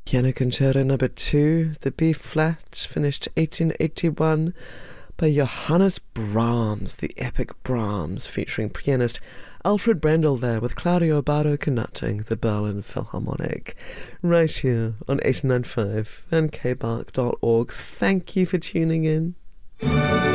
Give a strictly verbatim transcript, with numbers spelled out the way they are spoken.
Piano Concerto number two, the B flat, finished eighteen eighty-one by Johannes Brahms, the epic Brahms, featuring pianist Alfred Brendel there with Claudio Abbado conducting the Berlin Philharmonic, right here on eighty-nine point five and k bark dot org. Thank you for tuning in.